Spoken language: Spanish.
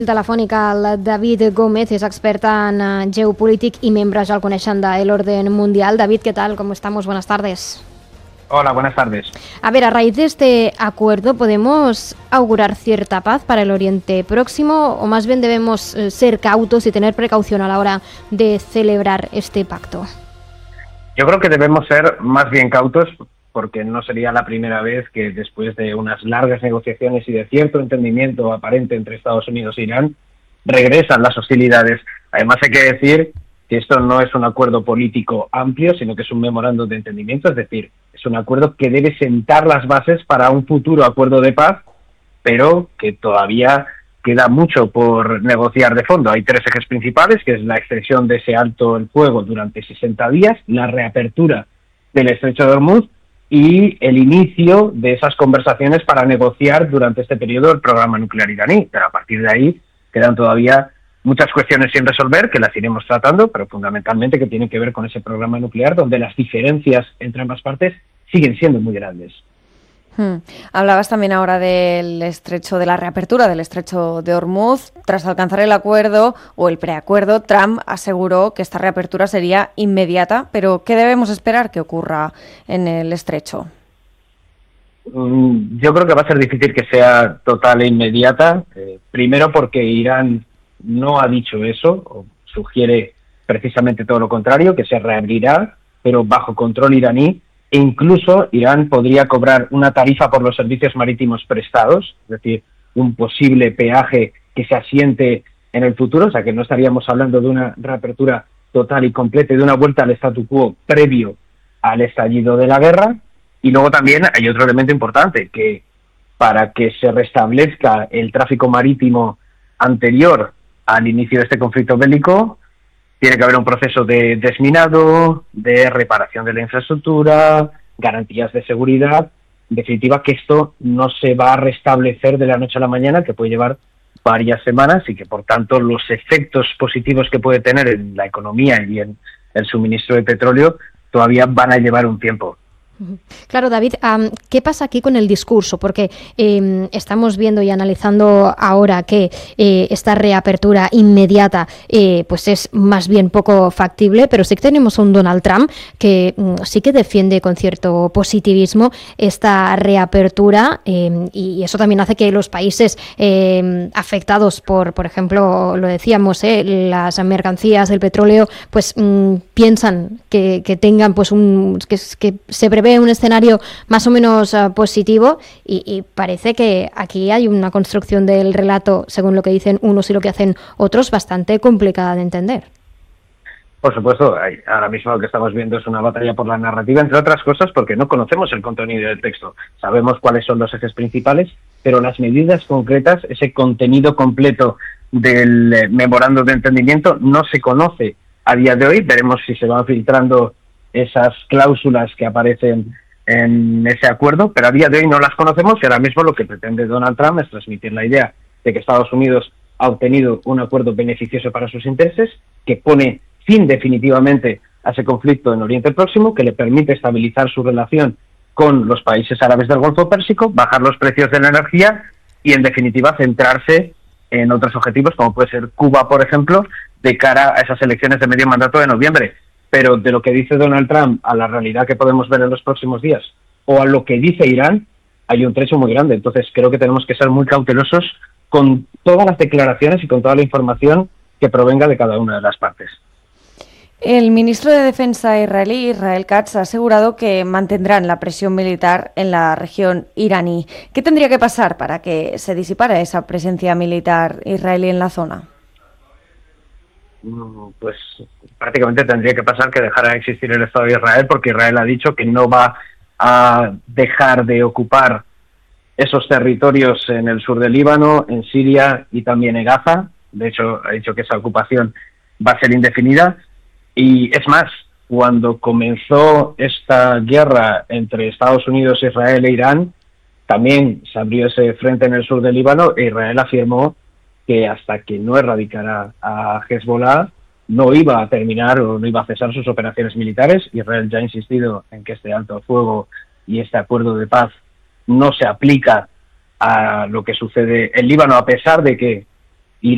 Telefònica, el David Gómez es experta en geopolític y miembro, ya lo coneixen, del orden mundial. David, ¿qué tal? ¿Cómo estamos? Buenas tardes. Hola, buenas tardes. A ver, a raíz de este acuerdo, ¿podemos augurar cierta paz para el Oriente Próximo o más bien debemos ser cautos y tener precaución a la hora de celebrar este pacto? Yo creo que debemos ser más bien cautos porque no sería la primera vez que después de unas largas negociaciones y de cierto entendimiento aparente entre Estados Unidos e Irán, regresan las hostilidades. Además hay que decir que esto no es un acuerdo político amplio, sino que es un memorando de entendimiento, es decir, es un acuerdo que debe sentar las bases para un futuro acuerdo de paz, pero que todavía queda mucho por negociar de fondo. Hay tres ejes principales, que es la extensión de ese alto el fuego durante 60 días, la reapertura del estrecho de Hormuz y el inicio de esas conversaciones para negociar durante este periodo el programa nuclear iraní. Pero a partir de ahí quedan todavía muchas cuestiones sin resolver, que las iremos tratando, pero fundamentalmente que tienen que ver con ese programa nuclear, donde las diferencias entre ambas partes siguen siendo muy grandes. Hablabas también ahora del estrecho, de la reapertura del estrecho de Hormuz. Tras alcanzar el acuerdo o el preacuerdo, Trump aseguró que esta reapertura sería inmediata, pero ¿qué debemos esperar que ocurra en el estrecho? Yo creo que va a ser difícil que sea total e inmediata, primero porque Irán no ha dicho eso, o sugiere precisamente todo lo contrario, que se reabrirá, pero bajo control iraní. E incluso Irán podría cobrar una tarifa por los servicios marítimos prestados, es decir, un posible peaje que se asiente en el futuro, o sea que no estaríamos hablando de una reapertura total y completa y de una vuelta al statu quo previo al estallido de la guerra. Y luego también hay otro elemento importante, que para que se restablezca el tráfico marítimo anterior al inicio de este conflicto bélico, tiene que haber un proceso de desminado, de reparación de la infraestructura, garantías de seguridad. En definitiva, que esto no se va a restablecer de la noche a la mañana, que puede llevar varias semanas y que, por tanto, los efectos positivos que puede tener en la economía y en el suministro de petróleo todavía van a llevar un tiempo. Claro, David, ¿qué pasa aquí con el discurso? Porque estamos viendo y analizando ahora que esta reapertura inmediata pues es más bien poco factible, pero sí que tenemos a un Donald Trump que sí que defiende con cierto positivismo esta reapertura y eso también hace que los países afectados por ejemplo, lo decíamos, las mercancías, el petróleo, pues piensan que tengan pues que se prevé un escenario más o menos positivo y parece que aquí hay una construcción del relato, según lo que dicen unos y lo que hacen otros, bastante complicada de entender. Por supuesto, ahora mismo lo que estamos viendo es una batalla por la narrativa, entre otras cosas porque no conocemos el contenido del texto. Sabemos cuáles son los ejes principales, pero las medidas concretas, ese contenido completo del memorando de entendimiento no se conoce a día de hoy. Veremos si se van filtrando esas cláusulas que aparecen en ese acuerdo, pero a día de hoy no las conocemos y ahora mismo lo que pretende Donald Trump es transmitir la idea de que Estados Unidos ha obtenido un acuerdo beneficioso para sus intereses, que pone fin definitivamente a ese conflicto en Oriente Próximo, que le permite estabilizar su relación con los países árabes del Golfo Pérsico, bajar los precios de la energía y, en definitiva, centrarse en otros objetivos, como puede ser Cuba, por ejemplo, de cara a esas elecciones de medio mandato de noviembre. Pero de lo que dice Donald Trump a la realidad que podemos ver en los próximos días o a lo que dice Irán, hay un trecho muy grande. Entonces creo que tenemos que ser muy cautelosos con todas las declaraciones y con toda la información que provenga de cada una de las partes. El ministro de Defensa israelí, Israel Katz, ha asegurado que mantendrán la presión militar en la región iraní. ¿Qué tendría que pasar para que se disipara esa presencia militar israelí en la zona? Pues prácticamente tendría que pasar que dejara de existir el Estado de Israel, porque Israel ha dicho que no va a dejar de ocupar esos territorios en el sur del Líbano, en Siria y también en Gaza. De hecho, ha dicho que esa ocupación va a ser indefinida. Y es más, cuando comenzó esta guerra entre Estados Unidos, Israel e Irán, también se abrió ese frente en el sur del Líbano e Israel afirmó que hasta que no erradicara a Hezbollah no iba a terminar o no iba a cesar sus operaciones militares. Israel ya ha insistido en que este alto el fuego y este acuerdo de paz no se aplica a lo que sucede en Líbano, a pesar de que